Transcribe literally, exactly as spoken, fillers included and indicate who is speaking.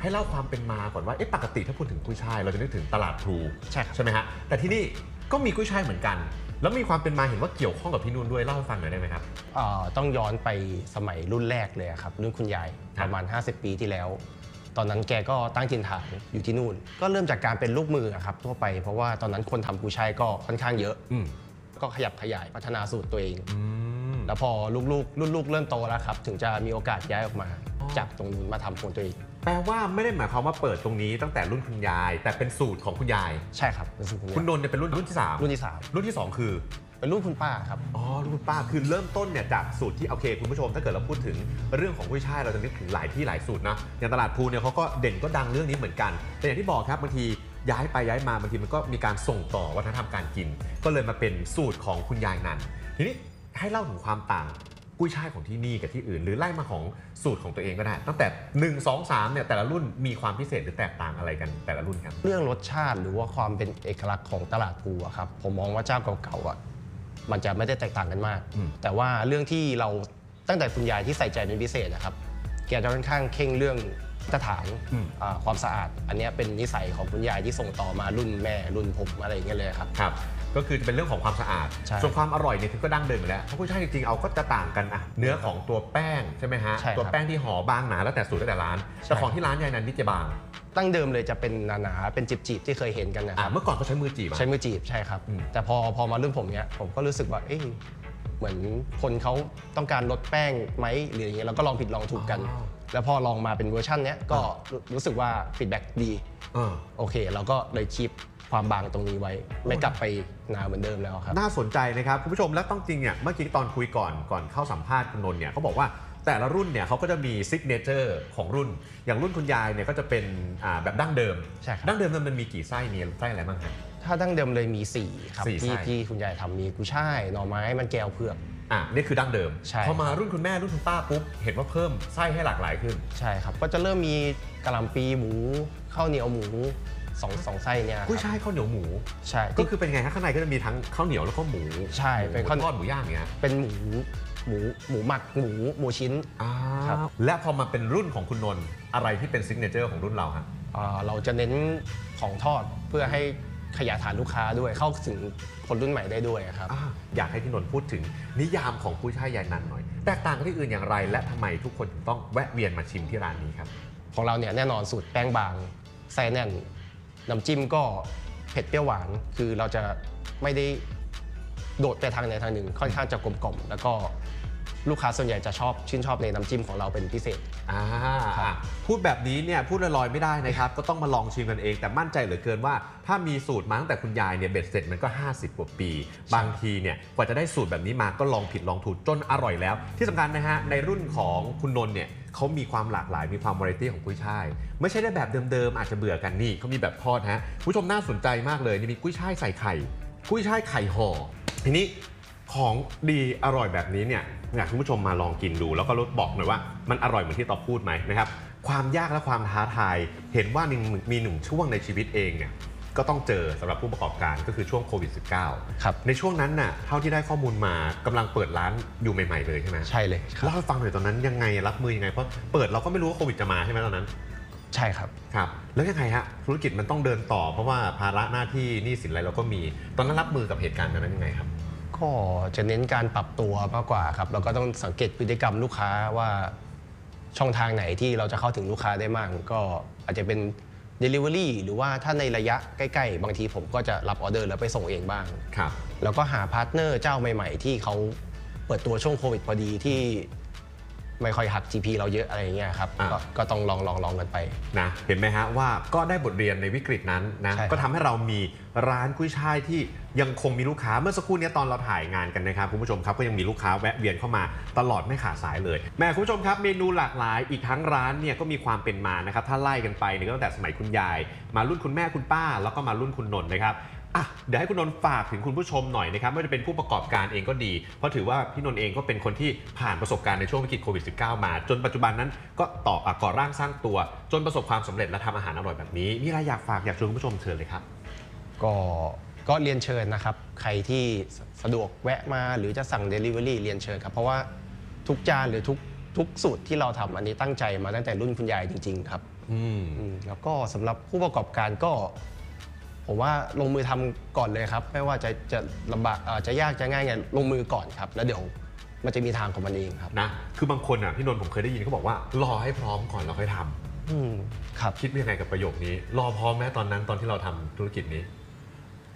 Speaker 1: ให้เล่าความเป็นมาก่อนว่าเอ๊ะปกติถ้าพูดถึงกุ้ยช่ายเราจะนึกถึงตลาดพลูใช่ใช่ไหมฮะแต่ที่นี่ก็มีกุ้ยช่ายเหมือนกันแล้วมีความเป็นมาเห็นว่าเกี่ยวข้องกับพี่นุ่นด้วยเล่าให้ฟังหน่อยได้ไหมครับ
Speaker 2: ต้องย้อนไปสมัยรุ่นแรกเลยครับรุ่นคุณยายประมาณห้าสิบปีที่แล้วตอนนั้นแกก็ตั้งถิ่นฐานอยู่ที่นู่นก็เริ่มจากการเป็นลูกมือครับทั่วไปเพราะว่าตอนนั้นคนทำกุ้ยช่ายก็ค่อนข้างเยอะก็ขยับขยายพัฒนาสูตรตัวเองแล้วพอลูกๆรุ่นลูกเริ่มโตแล้วครับถึงจะมีโอกาสย้ายออกมาจากตรงนู้นมาทำของตัวเอง
Speaker 1: แปลว่าไม่ได้หมายความว่าเปิดตรงนี้ตั้งแต่รุ่นคุณยายแต่เป็นสูตรของคุณยาย
Speaker 2: ใช่ครับเป็นสูตร
Speaker 1: คุณนนท์เนี่ยเป็นรุ่นรุ่นที่สาม
Speaker 2: รุ่นที่สาม
Speaker 1: รุ่นที่สองคือ
Speaker 2: เป็นรุ่นคุณป้าครับ
Speaker 1: อ๋อรุ่นคุณป้าคือเริ่มต้นเนี่ยจากสูตรที่โอเคคุณผู้ชมถ้าเกิดเราพูดถึงเรื่องของกุ้ยช่ายเราจะนึกถึงหลายที่หลายสูตรนะอย่างตลาดพลูเนี่ยเขาก็เด่นก็ดังเรื่องนี้เหมือนกันแต่อย่างที่บอกครับบางทีย้ายไปย้ายมาบางทีมันก็มีการส่งต่อวัฒนธรรมการกินก็เลยมาเป็นสูตรของคุณยายนันทีนี้ให้เล่าถึงความต่างกุ้ยช่ายของที่นี่กับที่อื่นหรือไล่มาของสูตรของตัวเองก็ได้ตั้งแต่หนึ่ง สอง สามเนี่ยแต่ละรุ่นมีความพิเศษหรือแตกต่างอะไรกันแต่ละรุ่นกัน
Speaker 2: เรื่องรสชาติหรือว่าความเป็นเอกลักษณ์ของตลาดพลูครับผมมองว่าเจ้าเก่าๆอ่ะมันจะไม่ได้แตกต่างกันมากแต่ว่าเรื่องที่เราตั้งแต่คุณยายที่ใส่ใจเป็นพิเศษนะครับแกจะค่อนข้างเข่งเรื่องมาตรฐานความสะอาดอันนี้เป็นนิสัยของคุณยายที่ส่งต่อมารุ่นแม่รุ่นผมอะไรอย่างเงี้ยเลยครับ
Speaker 1: ครับก็คือจะเป็นเรื่องของความสะอาดส่วนความอร่อยเนี่ยคือก็ดั้งเดิมอยู่แล้วเพราะกุ้ยช่ายจริงๆเอาก็จะต่างกันอะเนื้อของตัวแป้งใช่ไหมฮะตัวแป้งที่ห่อบางหนาแล้วแต่สูตรแต่ร้านแต่ของที่ร้านยายนันนี่จะบาง
Speaker 2: ตั้งเดิมเลยจะเป็นหนาๆเป็นจีบๆที่เคยเห็นกันนะครับ
Speaker 1: เมื่อก่อนเขาใช้มือจีบ
Speaker 2: ใช้มือจีบใช่ครับแต่พอพอมารุ่นผมเนี้ยผมก็รู้สึกว่าเอ๊ะเหมือนคนเขาต้องการลดแป้งไหมหรืออย่างเงี้ยเราก็ลองผิดลองถูกกันแล้วพอลองมาเป็นเวอร์ชันนี้ก็รู้สึกว่าฟีดแบ็กดีโอเคเราก็เลยคีปความบางตรงนี้ไว้ไม่กลับไปหนาเหมือนเดิมแล้วครับ
Speaker 1: น่าสนใจนะครับคุณผู้ชมแล้วต้องจริงเนี่ยเมื่อกี้ตอนคุยก่อนก่อนเข้าสัมภาษณ์คุณนนท์เนี่ยเขาบอกว่าแต่ละรุ่นเนี่ยเขาก็จะมีซิกเนเจอร์ของรุ่นอย่างรุ่นคุณยายเนี่ยก็จะเป็นแบบดั้งเดิมดั้งเดิมมันมีกี่ไส้มีไส้อะไรบ้างครับ
Speaker 2: ถ้าดั้งเดิมเลยมีสี่ครับที่ที่คุณยายทำมีกุ้ยช่ายหน่อไม้มันแก้วเผือก
Speaker 1: อ่ะนี่คือดั้งเดิมพอมารุ่นคุณแม่รุ่นคุณป้าปุ๊บเห็นว่าเพิ่มไส้ให้หลากหลายขึ้น
Speaker 2: ใช่ครับก็จะเริ่มมีกะหล่ำปีหมูข้าวเหนียวหมูสองสองไส้เนี่ย
Speaker 1: กุ้ยช่ายข้าวเหนียวหมู
Speaker 2: ใช่
Speaker 1: ก็คือเป็นไงครับข้างในก็จะมีทั้งข้าวเหนียวแล้วก็หมู
Speaker 2: ใช่เป็นข้าว
Speaker 1: ทอดหมูย่างเงี้ย
Speaker 2: เป็นหมูหมูหมูหมักหมูหมูชิ้น
Speaker 1: ครับและพอมาเป็นรุ่นของคุณนนท์อะไรที่เป็นซิกเนเจอร์ของรุ่นเราครับ
Speaker 2: เราจะเน้นของทอดเพื่อให้ขยายฐานลูกค้าด้วยเข้าถึงคนรุ่นใหม่ได้ด้วยครับ
Speaker 1: อ, อยากให้พี่นนท์พูดถึงนิยามของกุ้ยช่ายยายนันหน่อยแตกต่างกับที่อื่นอย่างไรและทำไมทุกคนถึงต้องแวะเวียนมาชิมที่ร้านนี้ครับ
Speaker 2: ของเราเนี่ยแน่นอนสูตรแป้งบางไส้แน่นน้ำจิ้มก็เผ็ดเปรี้ยวหวานคือเราจะไม่ได้โดดไปทางใดทางหนึ่งค่อนข้างจะกลมกล่อมแล้วก็ลูกค้าส่วนใหญ่จะชอบชื่นชอบในน้ำจิ้มของเราเป็นพิเศษ
Speaker 1: อ่าพูดแบบนี้เนี่ยพูดลอยๆไม่ได้นะครับก็ต้องมาลองชิมกันเองแต่มั่นใจเหลือเกินว่าถ้ามีสูตรมาตั้งแต่คุณยายเนี่ยเบ็ดเสร็จมันก็ห้าสิบกว่าปีบางทีเนี่ยกว่าจะได้สูตรแบบนี้มาก็ลองผิดลองถูกจนอร่อยแล้วที่สำคัญนะฮะในรุ่นของคุณนนท์เนี่ยเขามีความหลากหลายมีความวาไรตี้ของกุ้ยช่ายไม่ใช่ได้แบบเดิมๆอาจจะเบื่อกันนี่เขามีแบบทอดฮะผู้ชมน่าสนใจมากเลยนี่มีกุ้ยช่ายใส่ไข่กุ้ยช่ายไข่ห่อทีนี้ของดีอร่อยแบบนี้เนี่ยอยากให้คุณผู้ชมมาลองกินดูแล้วก็รสบอกหน่อยว่ามันอร่อยเหมือนที่ตอพูดไหมนะครับความยากและความท้าทายเห็นว่ามีหนึ่งช่วงในชีวิตเองเนี่ยก็ต้องเจอสำหรับผู้ประกอบการก็คือช่วงโควิด สิบเก้า
Speaker 2: ครับ
Speaker 1: ในช่วงนั้นน่ะเท่าที่ได้ข้อมูลมากำลังเปิดร้านอยู่ใหม่ๆเลยใช่ไหม
Speaker 2: ใช่เลย
Speaker 1: เล่าให้ฟังหน่อยตอนนั้นยังไงรับมือยังไงเพราะเปิดเราก็ไม่รู้ว่าโควิดจะมาใช่ไหมตอนนั้น
Speaker 2: ใช่ครับ
Speaker 1: ครับแล้วยังไงฮะธุรกิจมันต้องเดินต่อเพราะว่าภาระหน้าที่หนี้สินอะไรเราก็มีตอนนั้นรับมือกับเหตุการณ์นั้นยังไงครับ
Speaker 2: ก็จะเน้นการปรับตัวมากกว่าครับเราก็ต้องสังเกตพฤติกรรมลูกค้าว่าช่องทางไหนที่เราจะเข้าถึงลูกค้าได้มากก็อาจจะเป็น Delivery หรือว่าถ้าในระยะใกล้ๆบางทีผมก็จะรับออเดอร์แล้วไปส่งเองบ้าง
Speaker 1: ครับ
Speaker 2: แล้วก็หาพาร์ทเนอร์เจ้าใหม่ๆที่เขาเปิดตัวช่วงโควิดพอดีที่ไม่ค่อยหัก จี พี เราเยอะอะไรอย่างเงี้ยครับ ก, ก็ต้องลองลองลองกันไป
Speaker 1: นะเห็นไหมฮะว่าก็ได้บทเรียนในวิกฤตนั้นนะก็ทำให้เรามีร้านกุ้ยช่ายที่ยังคงมีลูกค้าเมื่อสักครู่นี้ตอนเราถ่ายงานกันนะครับคุณผู้ชมครับก็ยังมีลูกค้าแวะเวียนเข้ามาตลอดไม่ขาดสายเลยแม่คุณผู้ชมครับเมนูหลากหลายอีกทั้งร้านเนี่ยก็มีความเป็นมานะครับถ้าไล่กันไปเนี่ยตั้งแต่สมัยคุณยายมารุ่นคุณแม่คุณป้าแล้วก็มารุ่นคุณนนท์นะครับอ่ะเดี๋ยวให้คุณนนท์ฝากถึงคุณผู้ชมหน่อยนะครับไม่ว่าจะเป็นผู้ประกอบการเองก็ดีเพราะถือว่าพี่นนท์เองก็เป็นคนที่ผ่านประสบการณ์ในช่วงวิกฤตโควิด สิบเก้า มาจนปัจจุบันนั้นก็ต่อก่อร่างสร้างตัวจนประสบความสำเร็จและทำอาหารอร่อยแบบนี้มีอะไรอยากฝากอยากชวนคุณผู้ชมเชิญเลยครับ
Speaker 2: ก็ก็เรียนเชิญนะครับใครที่สะดวกแวะมาหรือจะสั่ง Delivery เรียนเชิญครับเพราะว่าทุกจานหรือทุกทุกสูตรที่เราทำอันนี้ตั้งใจมาตั้งแต่รุ่นคุณยายจริงๆครับ
Speaker 1: อืม
Speaker 2: อืมแล้วก็สำหรับผู้ประกอบการก็ผมว่าลงมือทำก่อนเลยครับไม่ว่าจะจะลำบากอ่าจะยากจะง่ายไงลงมือก่อนครับแล้วเดี๋ยวมันจะมีทางของมันเองครับ
Speaker 1: นะคือบางคนอ่ะพี่นนท์ผมเคยได้ยินเขาบอกว่ารอให้พร้อมก่อนแล้วค่อยทำ
Speaker 2: อืมครับ
Speaker 1: คิดยังไงกับประโยคนี้ รอพร้อมไหมตอนนั้นตอนที่เราทำธุรกิจนี้